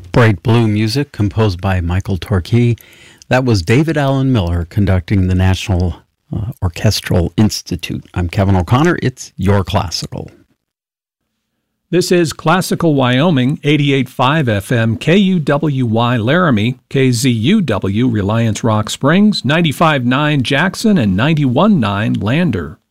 Bright Blue music composed by Michael Torquay. That was David Allen Miller conducting the National Orchestral Institute. I'm Kevin O'Connor. It's Your Classical. This is Classical Wyoming, 88.5 FM, KUWY Laramie, KZUW Reliance Rock Springs, 95.9 Jackson, and 91.9 Lander.